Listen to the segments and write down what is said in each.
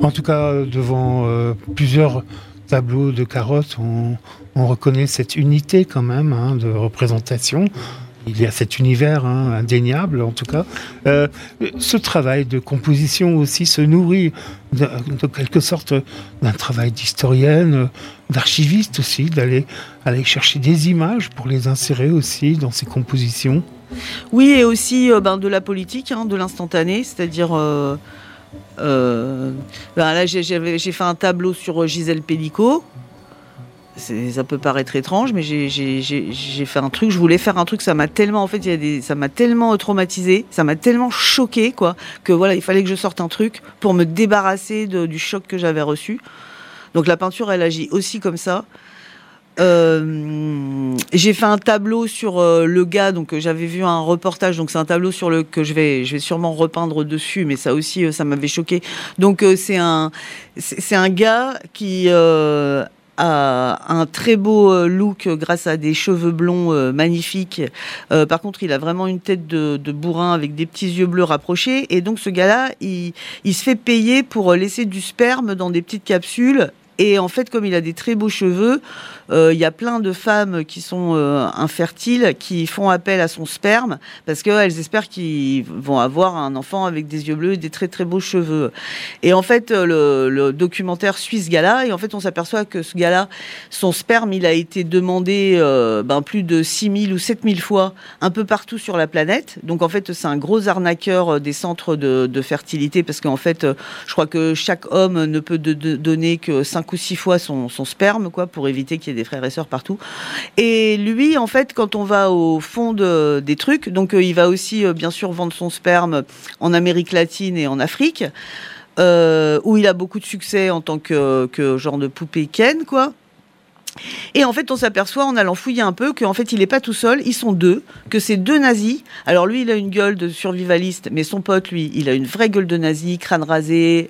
En tout cas, devant plusieurs tableaux de Carotte, on reconnaît cette unité quand même de représentation. Il y a cet univers indéniable, en tout cas. Ce travail de composition aussi se nourrit de quelque sorte d'un travail d'historienne, d'archiviste aussi, d'aller chercher des images pour les insérer aussi dans ces compositions. Oui, et aussi de la politique, de l'instantané, c'est-à-dire... là, j'ai fait un tableau sur Gisèle Pellicot. Ça peut paraître étrange, mais j'ai fait un truc. Je voulais faire un truc. Ça m'a tellement, ça m'a tellement traumatisé, ça m'a tellement choqué, quoi, que voilà, il fallait que je sorte un truc pour me débarrasser du choc que j'avais reçu. Donc la peinture, elle agit aussi comme ça. J'ai fait un tableau sur le gars, donc j'avais vu un reportage, donc c'est un tableau que je vais sûrement repeindre dessus, mais ça aussi ça m'avait choqué. Donc c'est un gars qui a un très beau look grâce à des cheveux blonds magnifiques. Par contre, il a vraiment une tête de bourrin avec des petits yeux bleus rapprochés, et donc ce gars-là, il se fait payer pour laisser du sperme dans des petites capsules. Et en fait, comme il a des très beaux cheveux, il y a plein de femmes qui sont infertiles, qui font appel à son sperme parce qu'elles espèrent qu'ils vont avoir un enfant avec des yeux bleus et des très très beaux cheveux. Et en fait, le documentaire suit ce gars-là, et en fait, on s'aperçoit que ce gars-là, son sperme, il a été demandé plus de 6000 ou 7000 fois un peu partout sur la planète. Donc en fait, c'est un gros arnaqueur des centres de fertilité, parce qu'en fait, je crois que chaque homme ne peut donner que 5 ou 6 fois son sperme, quoi, pour éviter qu'il y ait des frères et sœurs partout. Et lui, en fait, quand on va au fond des trucs, donc il va aussi bien sûr vendre son sperme en Amérique latine et en Afrique, où il a beaucoup de succès en tant que genre de poupée Ken, quoi. Et en fait, on s'aperçoit en allant fouiller un peu qu'en fait, il n'est pas tout seul, ils sont deux, que c'est deux nazis. Alors lui, il a une gueule de survivaliste, mais son pote, lui, il a une vraie gueule de nazi, crâne rasé,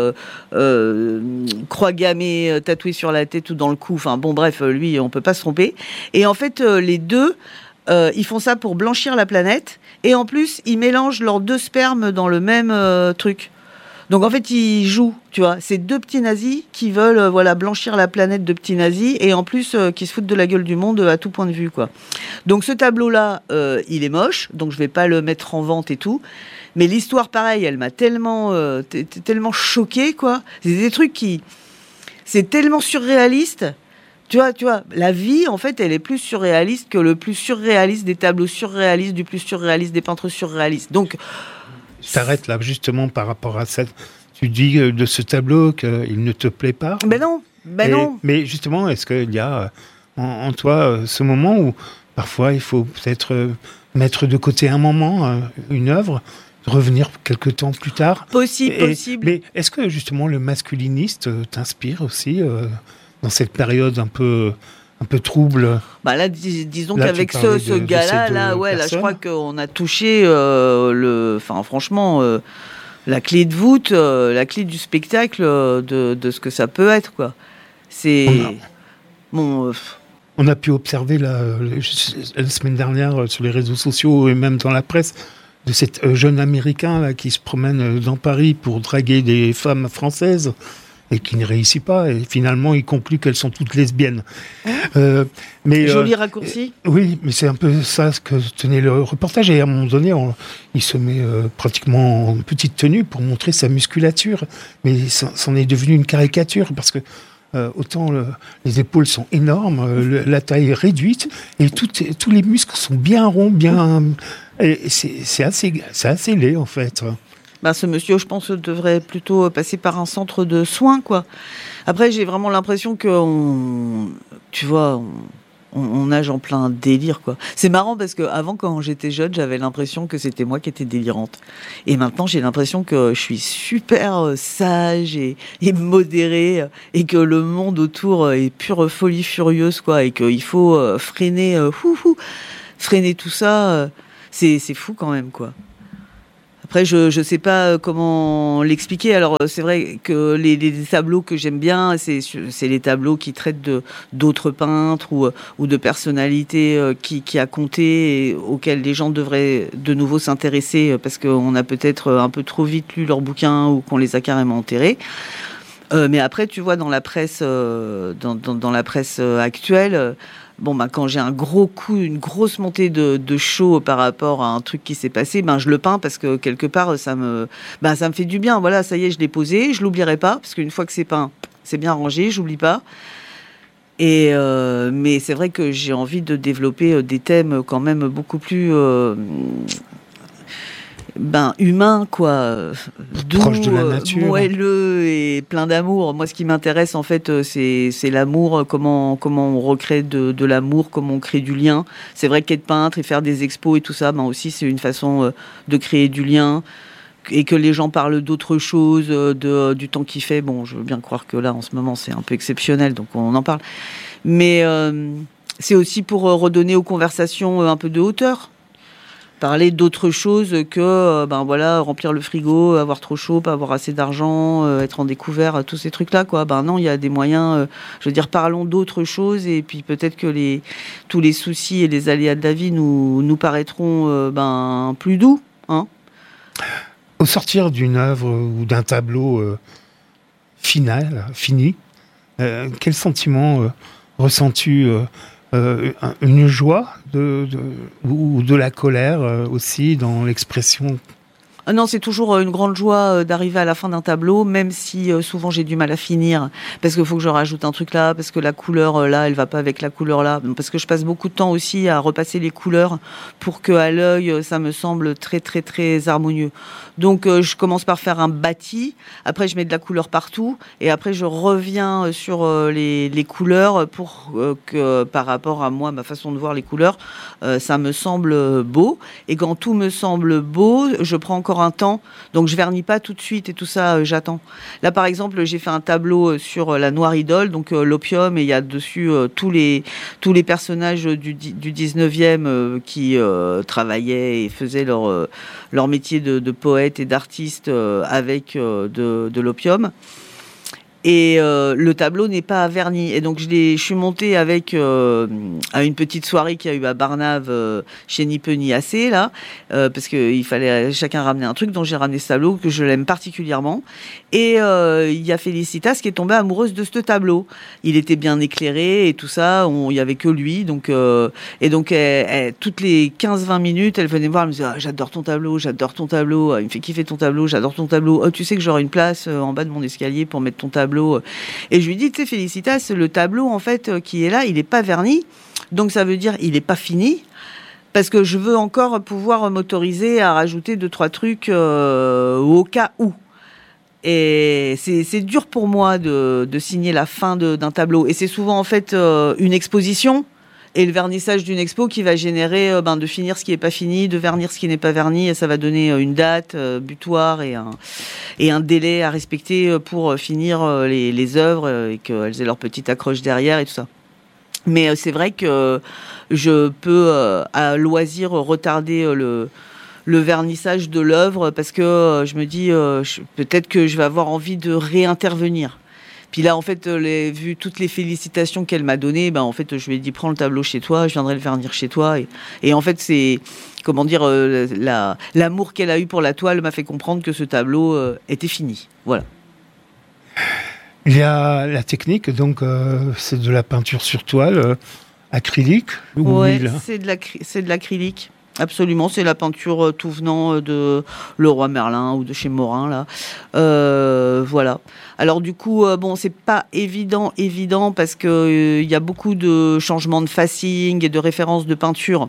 croix gammée tatouée sur la tête ou dans le cou. Enfin bon, bref, lui, on peut pas se tromper. Et en fait, les deux, ils font ça pour blanchir la planète. Et en plus, ils mélangent leurs deux spermes dans le même truc. Donc en fait, ils jouent, tu vois. C'est deux petits nazis qui veulent blanchir la planète de petits nazis, et en plus qui se foutent de la gueule du monde à tout point de vue, quoi. Donc ce tableau-là, il est moche, donc je vais pas le mettre en vente et tout. Mais l'histoire, pareil, elle m'a tellement choquée, quoi. C'est des trucs c'est tellement surréaliste. Tu vois, la vie, en fait, elle est plus surréaliste que le plus surréaliste des tableaux surréalistes, du plus surréaliste des peintres surréalistes. Donc s'arrête là justement par rapport à ça. Tu dis de ce tableau qu'il ne te plaît pas. Non. Mais justement, est-ce qu'il y a en toi ce moment où parfois il faut peut-être mettre de côté un moment, une œuvre, revenir quelque temps plus tard? Possible. Mais est-ce que justement le masculiniste t'inspire aussi dans cette période un peu trouble? Là, disons qu'avec ce gars-là, là, je crois qu'on a touché franchement, la clé de voûte, la clé du spectacle de ce que ça peut être, quoi. On a pu observer la semaine dernière sur les réseaux sociaux et même dans la presse de cet jeune Américain là, qui se promène dans Paris pour draguer des femmes françaises et qui ne réussit pas, et finalement il conclut qu'elles sont toutes lesbiennes. Joli raccourci. Oui, mais c'est un peu ça ce que tenait le reportage, et à un moment donné il se met pratiquement en petite tenue pour montrer sa musculature, mais c'en est devenu une caricature, parce que autant les épaules sont énormes, la taille est réduite, et tous les muscles sont bien ronds, et c'est assez laid en fait. Ce monsieur, je pense, devrait plutôt passer par un centre de soins, quoi. Après, j'ai vraiment l'impression qu'on nage en plein délire, quoi. C'est marrant parce que avant, quand j'étais jeune, j'avais l'impression que c'était moi qui étais délirante. Et maintenant, j'ai l'impression que je suis super sage et modérée, et que le monde autour est pure folie furieuse, quoi. Et qu'il faut freiner tout ça. C'est fou quand même, quoi. Après, je sais pas comment l'expliquer. Alors, c'est vrai que les tableaux que j'aime bien, c'est les tableaux qui traitent d'autres peintres ou de personnalités qui a compté et auxquels les gens devraient de nouveau s'intéresser parce qu'on a peut-être un peu trop vite lu leurs bouquins ou qu'on les a carrément enterrés. Mais après, tu vois, dans la presse, dans la presse actuelle, bon, ben, quand j'ai un gros coup, une grosse montée de chaud par rapport à un truc qui s'est passé, ben, je le peins parce que quelque part, ça me fait du bien. Voilà, ça y est, je l'ai posé, je l'oublierai pas parce qu'une fois que c'est peint, c'est bien rangé, j'oublie pas. Mais c'est vrai que j'ai envie de développer des thèmes quand même beaucoup plus humain, quoi, doux, proche de la nature, moelleux et plein d'amour. Moi, ce qui m'intéresse, en fait, c'est l'amour, comment on recrée de l'amour, comment on crée du lien. C'est vrai qu'être peintre et faire des expos et tout ça, aussi, c'est une façon de créer du lien et que les gens parlent d'autres choses, du temps qu'il fait. Bon, je veux bien croire que là, en ce moment, c'est un peu exceptionnel, donc on en parle. Mais c'est aussi pour redonner aux conversations un peu de hauteur. Parler d'autre chose que remplir le frigo, avoir trop chaud, pas avoir assez d'argent, être en découvert, tous ces trucs-là, quoi. Non, il y a des moyens, je veux dire, parlons d'autre chose et puis peut-être que tous les soucis et les aléas de la vie nous paraîtront plus doux, hein. Au sortir d'une œuvre ou d'un tableau fini, quel sentiment ressens-tu une joie ou de la colère aussi dans l'expression? Ah non, c'est toujours une grande joie d'arriver à la fin d'un tableau, même si souvent j'ai du mal à finir, parce qu'il faut que je rajoute un truc là, parce que la couleur là, elle va pas avec la couleur là, parce que je passe beaucoup de temps aussi à repasser les couleurs pour que à l'œil ça me semble très très très harmonieux. Donc je commence par faire un bâti, après je mets de la couleur partout, et après je reviens sur les couleurs pour que par rapport à moi, ma façon de voir les couleurs, ça me semble beau. Et quand tout me semble beau, je prends encore un temps, donc je vernis pas tout de suite et tout ça, j'attends. Là par exemple, j'ai fait un tableau sur la Noire Idole, donc l'opium, et il y a dessus tous les personnages du 19e qui travaillaient et faisaient leur métier de poète et d'artiste avec de l'opium. Et le tableau n'est pas verni. Et donc je suis montée avec à une petite soirée qu'il y a eu à Barnave chez Ni peu ni assez là, parce que il fallait chacun ramener un truc. Donc j'ai ramené ce tableau que je l'aime particulièrement. Et il y a Félicitas qui est tombée amoureuse de ce tableau. Il était bien éclairé et tout ça. Il y avait que lui. Donc elle, toutes les 15-20 minutes, elle venait me voir. Elle me disait j'adore ton tableau, j'adore ton tableau. Il me fait kiffer ton tableau, j'adore ton tableau. Oh, tu sais que j'aurai une place en bas de mon escalier pour mettre ton tableau. Et je lui dis, tu sais, Félicitas, le tableau, en fait, qui est là, il n'est pas verni. Donc, ça veut dire, il n'est pas fini. Parce que je veux encore pouvoir m'autoriser à rajouter 2-3 trucs au cas où. Et c'est dur pour moi de signer la fin d'un tableau. Et c'est souvent, en fait, une exposition et le vernissage d'une expo qui va générer de finir ce qui n'est pas fini, de vernir ce qui n'est pas verni, et ça va donner une date butoir et un délai à respecter pour finir les œuvres et qu'elles aient leur petite accroche derrière et tout ça. Mais c'est vrai que je peux à loisir retarder le vernissage de l'œuvre parce que je me dis peut-être que je vais avoir envie de réintervenir. Puis là, en fait, vu toutes les félicitations qu'elle m'a données, en fait, je lui ai dit, prends le tableau chez toi, je viendrai le vernir chez toi. Et en fait, c'est, comment dire, l'amour qu'elle a eu pour la toile m'a fait comprendre que ce tableau était fini. Voilà. Il y a la technique, donc c'est de la peinture sur toile, acrylique ou huile? C'est de l'acrylique. Absolument, c'est la peinture tout venant de Leroy Merlin ou de chez Morin là. Voilà. Alors du coup, c'est pas évident parce que il y a beaucoup de changements de facing et de références de peinture.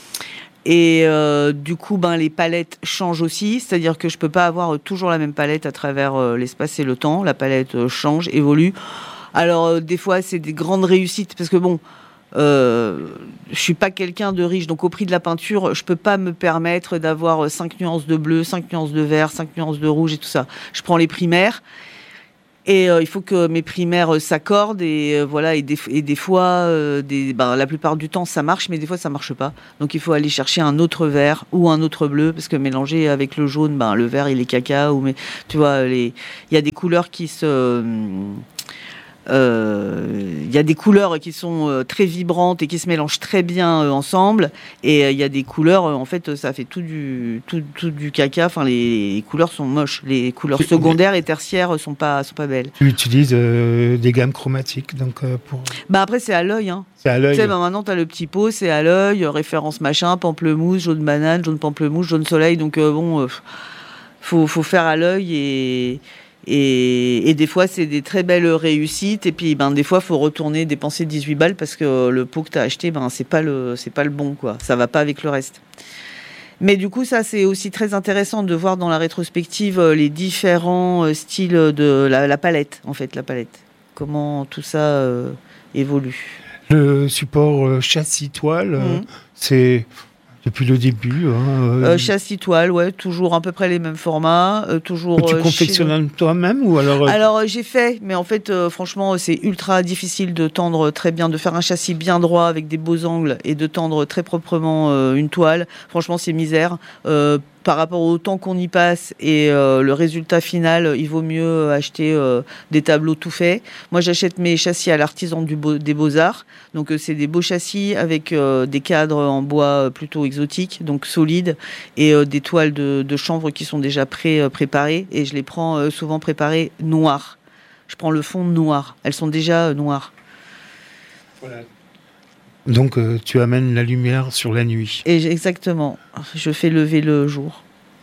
Et du coup, les palettes changent aussi, c'est-à-dire que je peux pas avoir toujours la même palette à travers l'espace et le temps. La palette change, évolue. Alors des fois, c'est des grandes réussites parce que je suis pas quelqu'un de riche, donc au prix de la peinture, je peux pas me permettre d'avoir 5 nuances de bleu, 5 nuances de vert, 5 nuances de rouge et tout ça. Je prends les primaires Et il faut que mes primaires s'accordent et voilà, et des fois, la plupart du temps ça marche, mais des fois ça marche pas. Donc il faut aller chercher un autre vert ou un autre bleu, parce que mélanger avec le jaune, le vert il est caca, tu vois, il y a des couleurs qui se il y a des couleurs qui sont très vibrantes et qui se mélangent très bien ensemble, et il y a des couleurs, en fait, ça fait tout du caca. Enfin, les couleurs sont moches. Les couleurs secondaires et tertiaires sont pas belles. Tu utilises des gammes chromatiques, donc pour. Après, c'est à l'œil. Hein. C'est à l'œil. Tu sais, maintenant, t'as le petit pot, c'est à l'œil, référence machin, pamplemousse, jaune banane, jaune pamplemousse, jaune soleil. Donc faut faire à l'œil et des fois, c'est des très belles réussites. Et puis, des fois, faut retourner dépenser 18 balles parce que le pot que t'as acheté, c'est pas le bon, quoi. Ça va pas avec le reste. Mais du coup, ça, c'est aussi très intéressant de voir dans la rétrospective les différents styles de la palette, en fait, la palette. Comment tout ça évolue. Le support châssis toile, c'est depuis le début. Châssis toile, ouais, toujours à peu près les mêmes formats, toujours. Que tu confectionnes toi-même ou alors Alors j'ai fait, mais en fait, franchement, c'est ultra difficile de tendre très bien, de faire un châssis bien droit avec des beaux angles et de tendre très proprement une toile. Franchement, c'est misère. Par rapport au temps qu'on y passe et le résultat final, il vaut mieux acheter des tableaux tout faits. Moi, j'achète mes châssis à l'artisan des Beaux-Arts. Donc, c'est des beaux châssis avec des cadres en bois plutôt exotiques, donc solides, et des toiles de chanvre qui sont déjà préparées. Et je les prends souvent préparées noires. Je prends le fond noir. Elles sont déjà noires. Voilà. Donc, tu amènes la lumière sur la nuit. Exactement. Je fais lever le jour.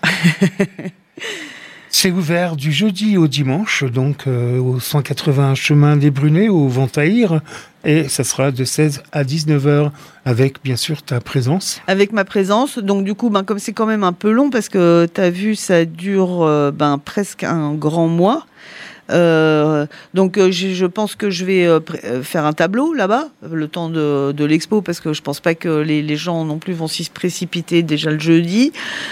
C'est ouvert du jeudi au dimanche, donc au 180 chemin des Brunets, au Ventaïr. Et ça sera de 16 à 19 heures, avec bien sûr ta présence. Avec ma présence. Donc du coup, comme c'est quand même un peu long, parce que tu as vu, ça dure presque un grand mois. Donc je pense que je vais faire un tableau là-bas le temps de l'expo, parce que je pense pas que les gens non plus vont s'y précipiter déjà le jeudi.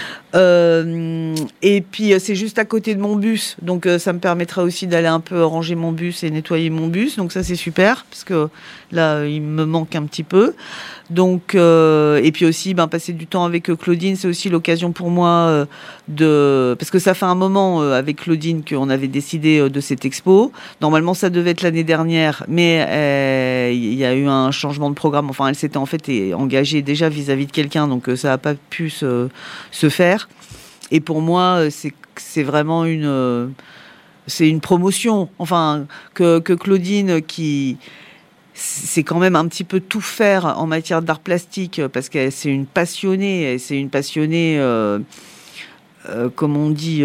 Et puis c'est juste à côté de mon bus, donc ça me permettra aussi d'aller un peu ranger mon bus et nettoyer mon bus, donc ça c'est super, parce que là il me manque un petit peu. Donc et puis aussi passer du temps avec Claudine, c'est aussi l'occasion pour moi parce que ça fait un moment avec Claudine qu'on avait décidé de cette expo. Normalement ça devait être l'année dernière, mais il y a eu un changement de programme. Enfin, elle s'était en fait engagée déjà vis-à-vis de quelqu'un, donc ça n'a pas pu se faire. Et pour moi, c'est vraiment une promotion. Enfin, que Claudine, c'est quand même un petit peu tout faire en matière d'art plastique, parce que c'est une passionnée. Comme on dit,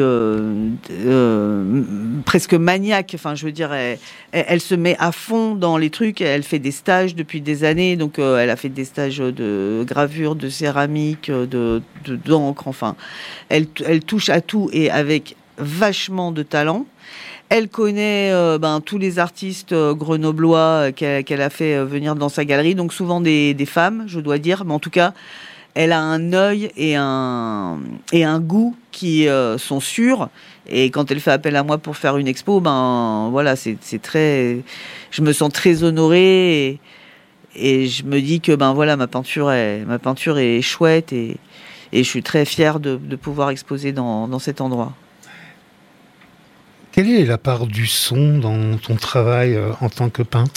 presque maniaque. Enfin, je veux dire, elle se met à fond dans les trucs. Elle fait des stages depuis des années. Donc, elle a fait des stages de gravure, de céramique, d'encre. Enfin, elle touche à tout, et avec vachement de talent. Elle connaît tous les artistes grenoblois qu'elle a fait venir dans sa galerie. Donc, souvent des femmes, je dois dire. Mais en tout cas, elle a un œil et un goût qui sont sûrs. Et quand elle fait appel à moi pour faire une expo, voilà, c'est très. Je me sens très honorée, et je me dis que voilà, ma peinture est chouette, et je suis très fière de pouvoir exposer dans cet endroit. Quelle est la part du son dans ton travail en tant que peintre ?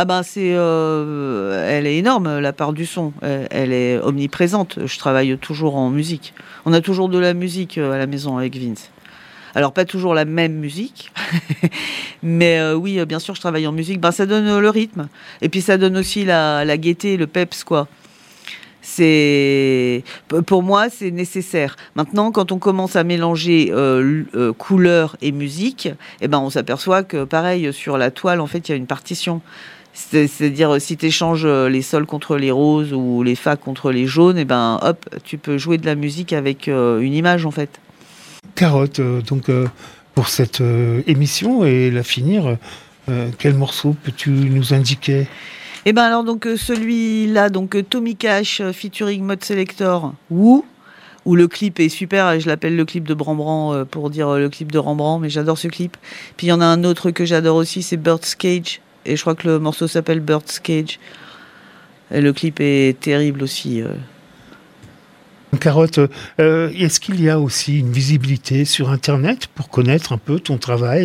Elle est énorme, la part du son. Elle est omniprésente. Je travaille toujours en musique. On a toujours de la musique à la maison avec Vince. Alors, pas toujours la même musique, mais oui, bien sûr, je travaille en musique. Ça donne le rythme. Et puis, ça donne aussi la gaieté, le peps, quoi. Pour moi, c'est nécessaire. Maintenant, quand on commence à mélanger couleur et musique, on s'aperçoit que, pareil, sur la toile, en fait, il y a une partition. C'est-à-dire, si tu échanges les sols contre les roses ou les fa contre les jaunes, hop, tu peux jouer de la musique avec une image, en fait. Carotte, donc pour cette émission et la finir, quel morceau peux-tu nous indiquer ? Alors, donc, celui-là, donc Tommy Cash featuring Mode Selector, Woo, où le clip est super, et je l'appelle le clip de Rembrandt pour dire le clip de Rembrandt, mais j'adore ce clip. Puis il y en a un autre que j'adore aussi, c'est Bird's Cage, et je crois que le morceau s'appelle Bird's Cage. Et le clip est terrible aussi. Carotte, est-ce qu'il y a aussi une visibilité sur Internet pour connaître un peu ton travail ?